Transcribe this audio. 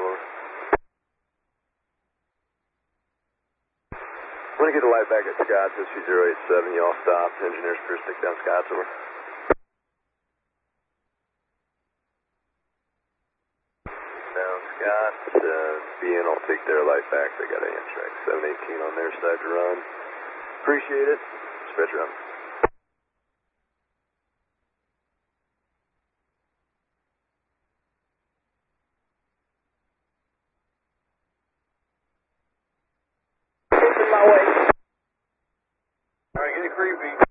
over. When you get the light back at Scotts, SC087, you all stop. Engineers clear, stick down Scotts, over. Down Scotts, BN will take their light back. They got Amtrak 718 on their side to run. Appreciate it. Dispatch run. My way. All right, get it creepy.